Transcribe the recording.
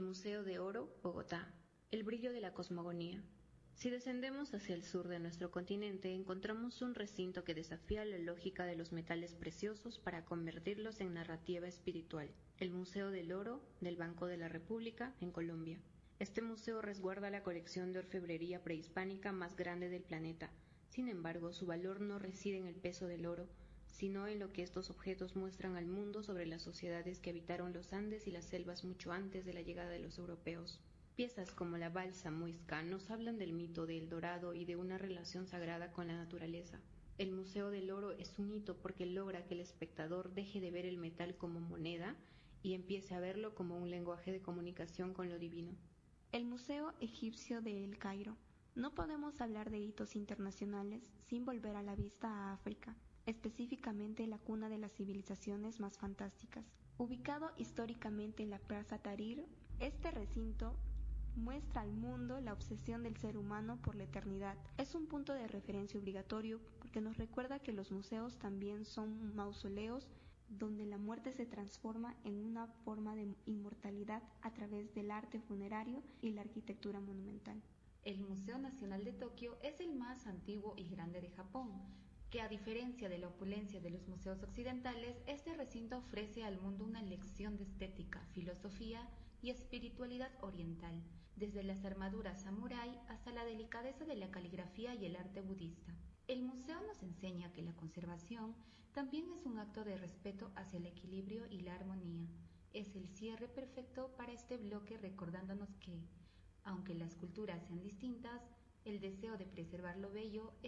Museo de Oro, Bogotá. El brillo de la cosmogonía. Si descendemos hacia el sur de nuestro continente, encontramos un recinto que desafía la lógica de los metales preciosos para convertirlos en narrativa espiritual. El Museo del Oro del Banco de la República, en Colombia. Este museo resguarda la colección de orfebrería prehispánica más grande del planeta. Sin embargo, su valor no reside en el peso del oro, sino en lo que estos objetos muestran al mundo sobre las sociedades que habitaron los Andes y las selvas mucho antes de la llegada de los europeos. Piezas como la balsa muisca nos hablan del mito de El Dorado y de una relación sagrada con la naturaleza. El Museo del Oro es un hito porque logra que el espectador deje de ver el metal como moneda y empiece a verlo como un lenguaje de comunicación con lo divino. El Museo Egipcio de El Cairo. No podemos hablar de hitos internacionales sin volver a la vista a África, específicamente la cuna de las civilizaciones más fantásticas. Ubicado históricamente en la Plaza Tahrir, este recinto muestra al mundo la obsesión del ser humano por la eternidad. Es un punto de referencia obligatorio porque nos recuerda que los museos también son mausoleos donde la muerte se transforma en una forma de inmortalidad a través del arte funerario y la arquitectura monumental. El Museo Nacional de Tokio es el más antiguo y grande de Japón, que a diferencia de la opulencia de los museos occidentales, este recinto ofrece al mundo una lección de estética, filosofía y espiritualidad oriental, desde las armaduras samurái hasta la delicadeza de la caligrafía y el arte budista. El museo nos enseña que la conservación también es un acto de respeto hacia el equilibrio y la armonía. Es el cierre perfecto para este bloque recordándonos que, aunque las culturas sean distintas, el deseo de preservar lo bello